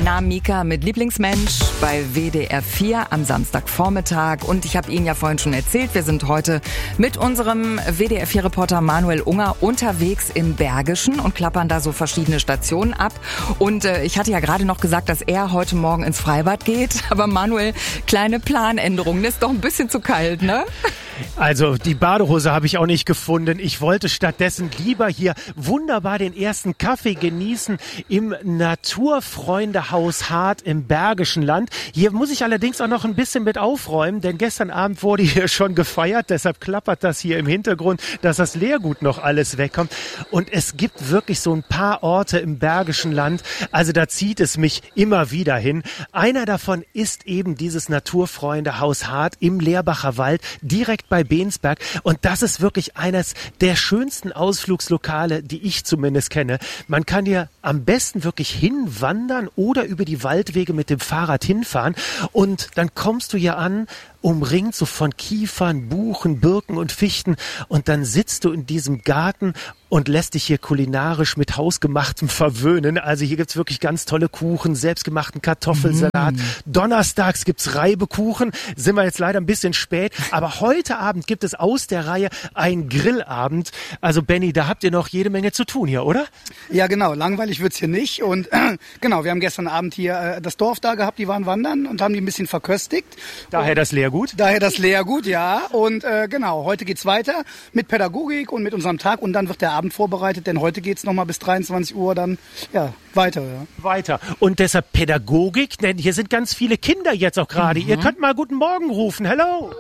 Na, Mika mit Lieblingsmensch bei WDR 4 am Samstagvormittag. Und ich habe Ihnen ja vorhin schon erzählt, wir sind heute mit unserem WDR 4-Reporter Manuel Unger unterwegs im Bergischen und klappern da so verschiedene Stationen ab. Und ich hatte ja gerade noch gesagt, dass er heute Morgen ins Freibad geht. Aber Manuel, kleine Planänderung, ist doch ein bisschen zu kalt, ne? Also die Badehose habe ich auch nicht gefunden. Ich wollte stattdessen lieber hier wunderbar den ersten Kaffee genießen im Naturfreundehaus Hart im Bergischen Land. Hier muss ich allerdings auch noch ein bisschen mit aufräumen, denn gestern Abend wurde hier schon gefeiert. Deshalb klappert das hier im Hintergrund, dass das Leergut noch alles wegkommt. Und es gibt wirklich so ein paar Orte im Bergischen Land. Also da zieht es mich immer wieder hin. Einer davon ist eben dieses Naturfreundehaus Hart im Leerbacher Wald, direkt bei Bensberg. Und das ist wirklich eines der schönsten Ausflugslokale, die ich zumindest kenne. Man kann hier am besten wirklich hinwandern oder über die Waldwege mit dem Fahrrad hinfahren. Und dann kommst du hier an, umringt so von Kiefern, Buchen, Birken und Fichten. Und dann sitzt du in diesem Garten und lässt dich hier kulinarisch mit Hausgemachtem verwöhnen. Also hier gibt's wirklich ganz tolle Kuchen, selbstgemachten Kartoffelsalat. Donnerstags gibt's Reibekuchen. Sind wir jetzt leider ein bisschen spät. Aber heute Abend gibt es aus der Reihe einen Grillabend. Also Benny, da habt ihr noch jede Menge zu tun hier, oder? Ja, genau. Langweilig wird's hier nicht. Und genau, wir haben gestern Abend hier das Dorf da gehabt. Die waren wandern und haben die ein bisschen verköstigt. Daher das Leergut? Daher das Leergut, ja. Und genau, heute geht's weiter mit Pädagogik und mit unserem Tag. Und dann wird der Abend vorbereitet, denn heute geht's nochmal bis 23 Uhr dann weiter. Ja. Weiter. Und deshalb Pädagogik, denn hier sind ganz viele Kinder jetzt auch gerade. Ihr könnt mal guten Morgen rufen. Hello!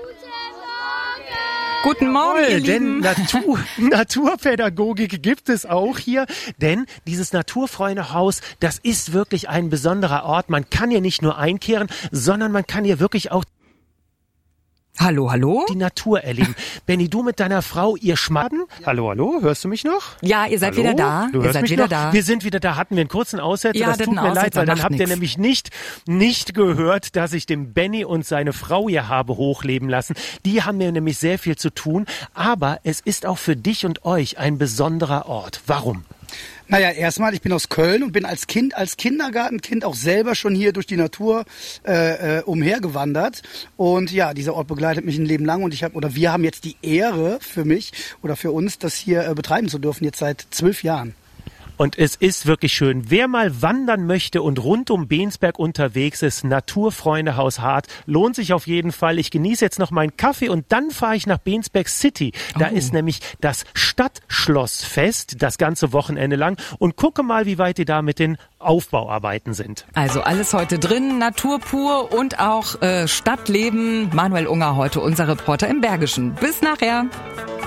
Guten Morgen, ihr Lieben. Denn Naturpädagogik gibt es auch hier, denn dieses Naturfreundehaus, das ist wirklich ein besonderer Ort. Man kann hier nicht nur einkehren, sondern man kann hier wirklich auch Hallo? die Natur erleben. Benni, du mit deiner Frau, ihr schmaden. Hallo, hörst du mich noch? Ja, ihr seid wieder da. Ihr seid wieder da. Wir sind wieder da. Hatten wir einen kurzen Aussetzer? Ja, das tut mir leid, weil dann habt ihr nämlich nicht gehört, dass ich den Benni und seine Frau hier habe hochleben lassen. Die haben mir nämlich sehr viel zu tun. Aber es ist auch für dich und euch ein besonderer Ort. Warum? Naja, erstmal, ich bin aus Köln und bin als Kindergartenkind auch selber schon hier durch die Natur umhergewandert. Und ja, dieser Ort begleitet mich ein Leben lang und wir haben jetzt die Ehre für mich oder für uns, das hier betreiben zu dürfen, jetzt seit 12 Jahren. Und es ist wirklich schön. Wer mal wandern möchte und rund um Bensberg unterwegs ist, Naturfreundehaus Hart, lohnt sich auf jeden Fall. Ich genieße jetzt noch meinen Kaffee und dann fahre ich nach Bensberg City. Da ist nämlich das Stadtschlossfest das ganze Wochenende lang und gucke mal, wie weit die da mit den Aufbauarbeiten sind. Also alles heute drin, Natur pur und auch Stadtleben. Manuel Unger heute, unser Reporter im Bergischen. Bis nachher.